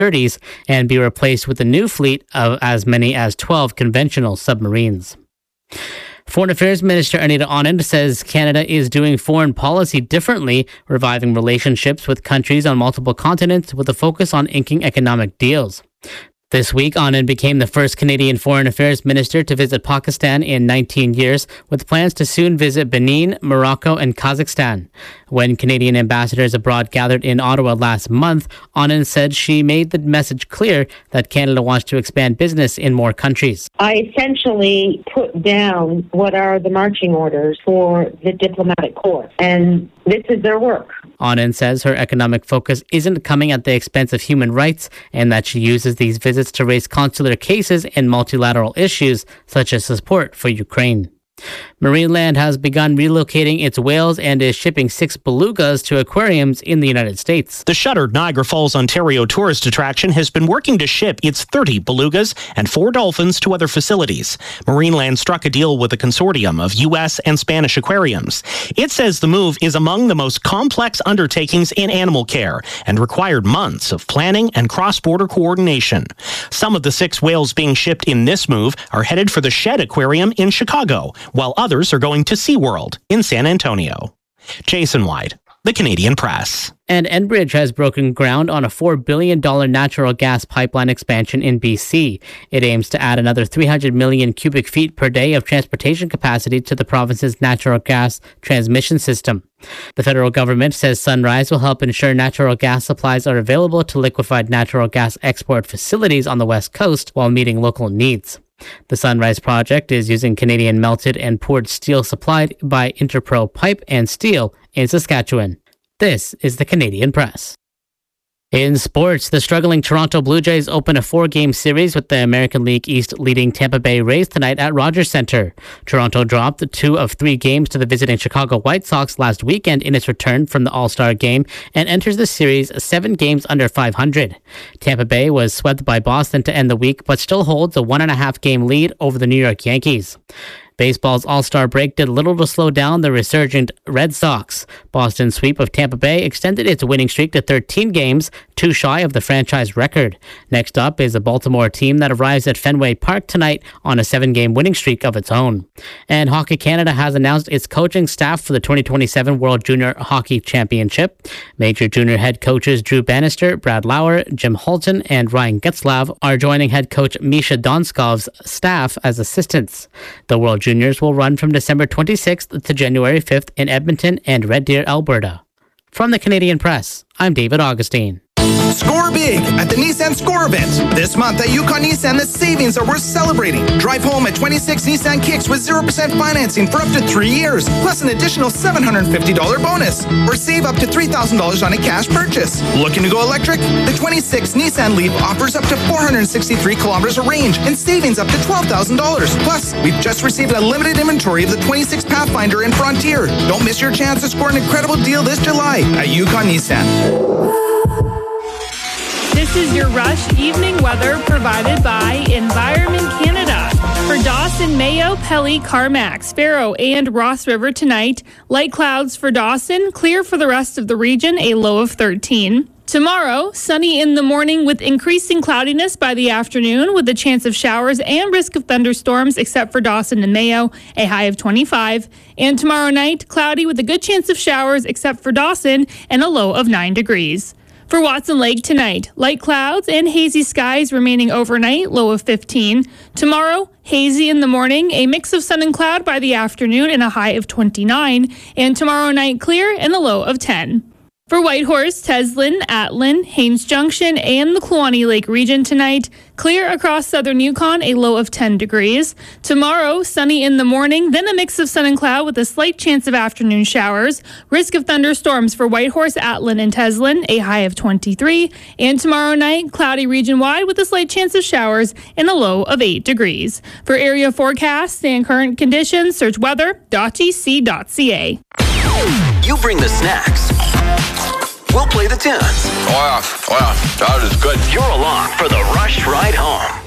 2030s and be replaced with a new fleet of as many as 12 conventional submarines. Foreign Affairs Minister Anita Anand says Canada is doing foreign policy differently, reviving relationships with countries on multiple continents with a focus on inking economic deals. This week, Anand became the first Canadian Foreign Affairs Minister to visit Pakistan in 19 years, with plans to soon visit Benin, Morocco, and Kazakhstan. When Canadian ambassadors abroad gathered in Ottawa last month, Anand said she made the message clear that Canada wants to expand business in more countries. I essentially put down what are the marching orders for the diplomatic corps, and this is their work. Anand says her economic focus isn't coming at the expense of human rights and that she uses these visits to raise consular cases and multilateral issues such as support for Ukraine. Marineland has begun relocating its whales and is shipping 6 belugas to aquariums in the United States. The shuttered Niagara Falls, Ontario tourist attraction has been working to ship its 30 belugas and 4 dolphins to other facilities. Marineland struck a deal with a consortium of U.S. and Spanish aquariums. It says the move is among the most complex undertakings in animal care and required months of planning and cross-border coordination. Some of the 6 whales being shipped in this move are headed for the Shed Aquarium in Chicago, while others are going to SeaWorld in San Antonio. Jason White, The Canadian Press. And Enbridge has broken ground on a $4 billion natural gas pipeline expansion in BC. It aims to add another 300 million cubic feet per day of transportation capacity to the province's natural gas transmission system. The federal government says Sunrise will help ensure natural gas supplies are available to liquefied natural gas export facilities on the West Coast while meeting local needs. The Sunrise project is using Canadian melted and poured steel supplied by Interpro Pipe and Steel in Saskatchewan. This is the Canadian Press. In sports, the struggling Toronto Blue Jays open a 4-game series with the American League East leading Tampa Bay Rays tonight at Rogers Centre. Toronto dropped 2 of 3 games to the visiting Chicago White Sox last weekend in its return from the All-Star game and enters the series 7 games under 500. Tampa Bay was swept by Boston to end the week, but still holds a 1.5-game lead over the New York Yankees. Baseball's All-Star break did little to slow down the resurgent Red Sox. Boston's sweep of Tampa Bay extended its winning streak to 13 games, 2 shy of the franchise record. Next up is a Baltimore team that arrives at Fenway Park tonight on a 7-game winning streak of its own. And Hockey Canada has announced its coaching staff for the 2027 World Junior Hockey Championship. Major junior head coaches Drew Bannister, Brad Lauer, Jim Holton, and Ryan Getzlav are joining head coach Misha Donskov's staff as assistants. The World Juniors will run from December 26th to January 5th in Edmonton and Red Deer, Alberta. From the Canadian Press, I'm David Augustine. Score big at the Nissan Score event. This month at Yukon Nissan, the savings are worth celebrating. Drive home at 26 Nissan Kicks with 0% financing for up to 3 years, plus an additional $750 bonus. Or save up to $3,000 on a cash purchase. Looking to go electric? The 26 Nissan Leaf offers up to 463 kilometers of range and savings up to $12,000. Plus, we've just received a limited inventory of the 26 Pathfinder and Frontier. Don't miss your chance to score an incredible deal this July at Yukon Nissan. This is your Rush evening weather provided by Environment Canada. For Dawson, Mayo, Pelly, Carmack, Sparrow, and Ross River tonight, light clouds for Dawson, clear for the rest of the region, a low of 13. Tomorrow, sunny in the morning with increasing cloudiness by the afternoon with a chance of showers and risk of thunderstorms except for Dawson and Mayo, a high of 25. And tomorrow night, cloudy with a good chance of showers except for Dawson and a low of 9 degrees. For Watson Lake tonight, light clouds and hazy skies remaining overnight, low of 15. Tomorrow, hazy in the morning, a mix of sun and cloud by the afternoon and a high of 29. And tomorrow night, clear and a low of 10. For Whitehorse, Teslin, Atlin, Haines Junction, and the Kluane Lake region tonight, clear across southern Yukon, a low of 10 degrees. Tomorrow, sunny in the morning, then a mix of sun and cloud with a slight chance of afternoon showers. Risk of thunderstorms for Whitehorse, Atlin, and Teslin, a high of 23. And tomorrow night, cloudy region-wide with a slight chance of showers and a low of 8 degrees. For area forecasts and current conditions, search weather.gc.ca. You bring the snacks. We'll play the tunes. Oh yeah, that is good. You're along for the Rush Ride Home.